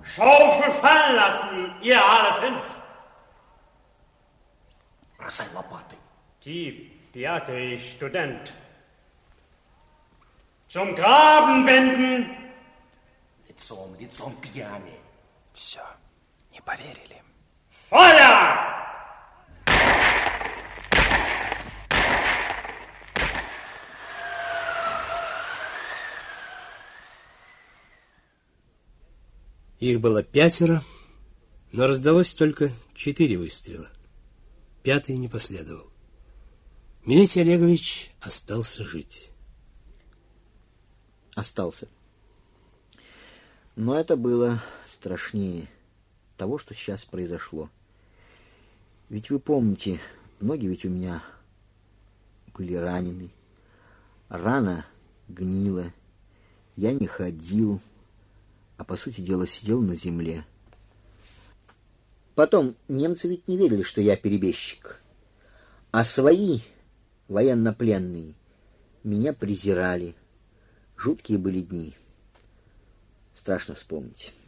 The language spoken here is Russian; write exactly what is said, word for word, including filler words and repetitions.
Schaufel fallen lassen, ihr alle fünf. Бросай лопаты. Die, пятый Student. Zum Graben wenden. Лицом, лицом к яме. Все, не поверили. Feuer! Их было пятеро, но раздалось только четыре выстрела. Пятый не последовал. Милетий Олегович остался жить. Остался. Но это было страшнее того, что сейчас произошло. Ведь вы помните, ноги ведь у меня были ранены. Рана гнила. Я не ходил, а по сути дела сидел на земле. Потом, немцы ведь не верили, что я перебежчик. А свои военнопленные меня презирали. Жуткие были дни. Страшно вспомнить.